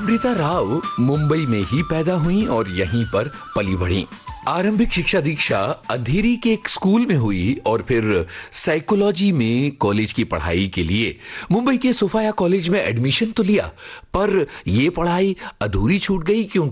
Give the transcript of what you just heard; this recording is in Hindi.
अमृता राव मुंबई में ही पैदा हुई और यहीं पर पली बढ़ी। आरंभिक शिक्षा दीक्षा अंधेरी के एक स्कूल में हुई और फिर साइकोलॉजी में कॉलेज की पढ़ाई के लिए मुंबई के सोफाया कॉलेज में एडमिशन तो लिया, पर यह पढ़ाई अधूरी छूट गई क्योंकि